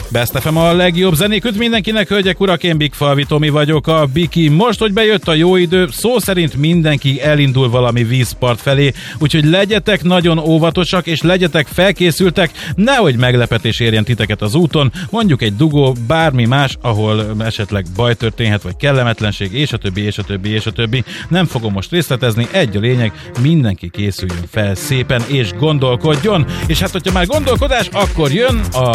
Best FM a legjobb zenék mindenkinek, hölgyek, urak, én Bigfalvi Tomi vagyok, a Biki. Most, hogy bejött a jó idő, szó szerint mindenki elindul valami vízpart felé, úgyhogy legyetek nagyon óvatosak, és legyetek felkészültek, nehogy meglepetés érjen titeket az úton, mondjuk egy dugó, bármi más, ahol esetleg baj történhet, vagy kellemetlenség, és a többi, és a többi, és a többi. Nem fogom most részletezni, egy a lényeg, mindenki készüljön fel szépen, és gondolkodjon. És hát, hogyha már gondolkodás, akkor jön a